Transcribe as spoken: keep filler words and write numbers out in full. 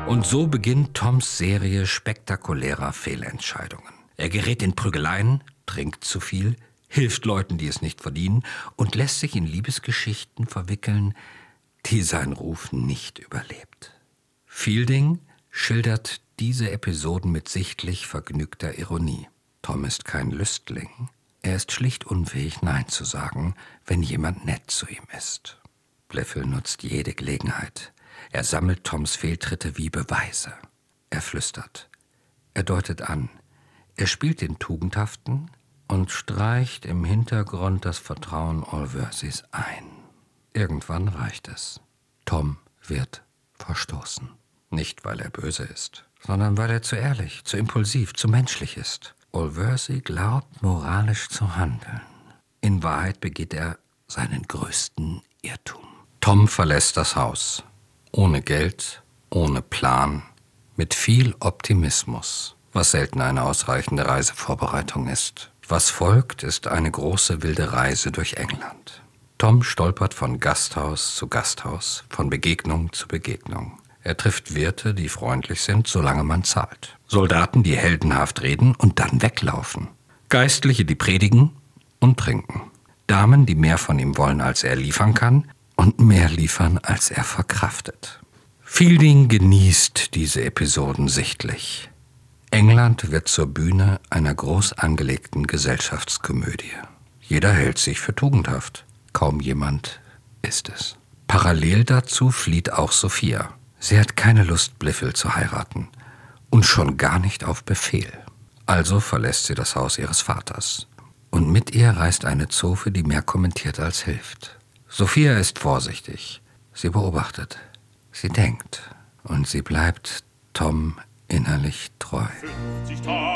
Und so beginnt Toms Serie spektakulärer Fehlentscheidungen. Er gerät in Prügeleien, trinkt zu viel, hilft Leuten, die es nicht verdienen, und lässt sich in Liebesgeschichten verwickeln, die sein Ruf nicht überlebt. Fielding schildert diese Episoden mit sichtlich vergnügter Ironie. Tom ist kein Lüstling. Er ist schlicht unfähig, Nein zu sagen, wenn jemand nett zu ihm ist. Blifil nutzt jede Gelegenheit. Er sammelt Toms Fehltritte wie Beweise. Er flüstert. Er deutet an. Er spielt den Tugendhaften und streicht im Hintergrund das Vertrauen Allworthys ein. Irgendwann reicht es. Tom wird verstoßen. Nicht, weil er böse ist, sondern weil er zu ehrlich, zu impulsiv, zu menschlich ist. Allworthy glaubt, moralisch zu handeln. In Wahrheit begeht er seinen größten Irrtum. Tom verlässt das Haus. Ohne Geld, ohne Plan, mit viel Optimismus, was selten eine ausreichende Reisevorbereitung ist. Was folgt, ist eine große wilde Reise durch England. Tom stolpert von Gasthaus zu Gasthaus, von Begegnung zu Begegnung. Er trifft Wirte, die freundlich sind, solange man zahlt. Soldaten, die heldenhaft reden und dann weglaufen. Geistliche, die predigen und trinken. Damen, die mehr von ihm wollen, als er liefern kann, und mehr liefern, als er verkraftet. Fielding genießt diese Episoden sichtlich. England wird zur Bühne einer groß angelegten Gesellschaftskomödie. Jeder hält sich für tugendhaft. Kaum jemand ist es. Parallel dazu flieht auch Sophia. Sie hat keine Lust, Blifil zu heiraten. Und schon gar nicht auf Befehl. Also verlässt sie das Haus ihres Vaters. Und mit ihr reist eine Zofe, die mehr kommentiert als hilft. Sophia ist vorsichtig. Sie beobachtet. Sie denkt. Und sie bleibt Tom innerlich treu.